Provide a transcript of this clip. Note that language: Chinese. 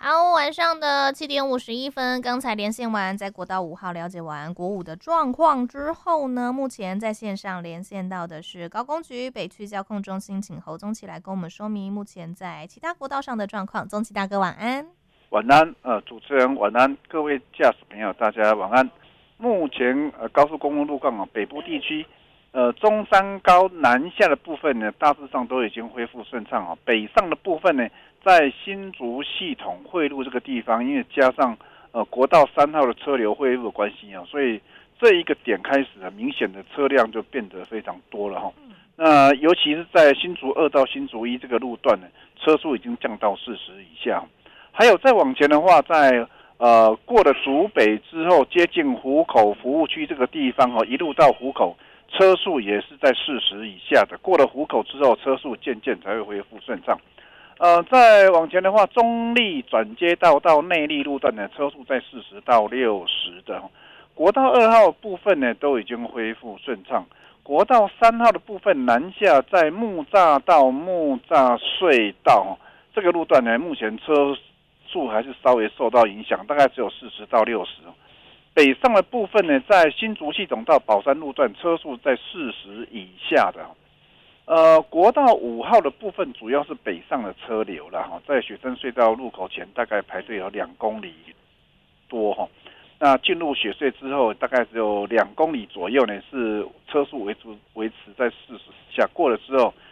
好，晚上的7:51，刚才连线完，在国道5号了解完国五的状况之后呢，目前在线上连线到的是高工局北区交控中心，请侯宗启来跟我们说明目前在其他国道上的状况。宗启大哥晚安。 晚安，主持人晚安，各位驾驶朋友大家晚安。目前高速公路路况北部地区，中山高南下的部分呢，大致上都已经恢复顺畅北上的部分呢，在新竹系统汇入这个地方，因为加上国道3号的车流汇入的关系所以这一个点开始明显的车辆就变得非常多了那尤其是在新竹2到新竹1这个路段呢，车速已经降到40以下。还有再往前的话，在过了竹北之后，接近湖口服务区这个地方一路到湖口，车速也是在40以下的。过了湖口之后，车速渐渐才会恢复顺畅。再往前的话，中立转接道到内坜路段呢，车速在40到60的。国道2号部分呢，都已经恢复顺畅。国道3号的部分南下，在木栅到木栅隧道这个路段呢，目前车速还是稍微受到影响，大概只有40到60。北上的部分呢，在新竹系统到宝山路段，车速在40以下的。国道5号的部分主要是北上的车流了在雪山隧道入口前大概排队有2公里多那进入雪隧之后，大概只有2公里左右呢，是车速维持在40下，过了之后